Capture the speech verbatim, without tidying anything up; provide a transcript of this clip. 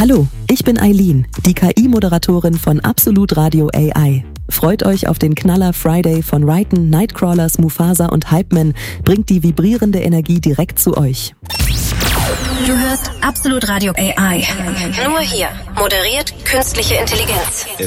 Hallo, ich bin Eileen, die K I-Moderatorin von Absolut Radio A I. Freut euch auf den Knaller Friday von Raiden, Nightcrawlers, Mufasa und Hypeman, bringt die vibrierende Energie direkt zu euch. Du hörst Absolut Radio A I. Nur hier. Moderiert künstliche Intelligenz.